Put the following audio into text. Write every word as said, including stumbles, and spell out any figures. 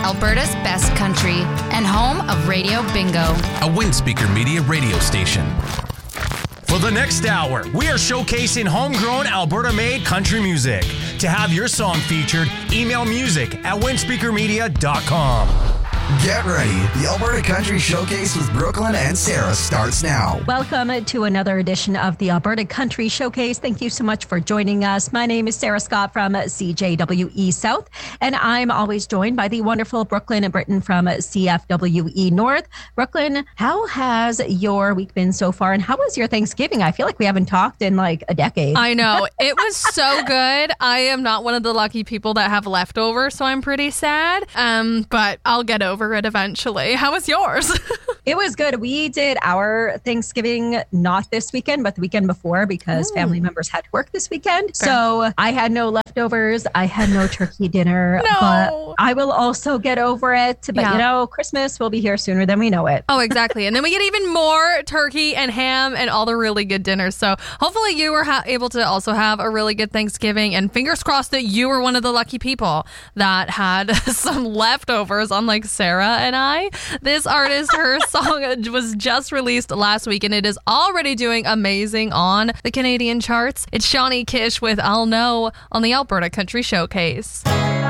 Alberta's best country, and home of Radio Bingo. A Windspeaker Media radio station. For the next hour, we are showcasing homegrown Alberta-made country music. To have your song featured, email music at windspeaker media dot com. Get ready. The Alberta Country Showcase with Brooklyn and Sarah starts now. Welcome to another edition of the Alberta Country Showcase. Thank you so much for joining us. My name is Sarah Scott from C J W E South, and I'm always joined by the wonderful Brooklyn and Britton from C F W E North. Brooklyn, how has your week been so far, and how was your Thanksgiving? I feel like we haven't talked in like a decade. I know. It was so good. I am not one of the lucky people that have leftovers, so I'm pretty sad. Um, but I'll get over it eventually. How was yours? It was good. We did our Thanksgiving not this weekend, but the weekend before because Ooh. family members had to work this weekend. Fair. So I had no leftovers. I had no turkey dinner. No. But I will also get over it. But yeah. you know, Christmas will be here sooner than we know it. Oh, exactly. And then we get even more turkey and ham and all the really good dinners. So hopefully you were ha- able to also have a really good Thanksgiving, and fingers crossed that you were one of the lucky people that had some leftovers, unlike Sarah and I. This artist, her song was just released last week, and it is already doing amazing on the Canadian charts. It's Shawnee Kish with I'll Know on the Alberta Country Showcase.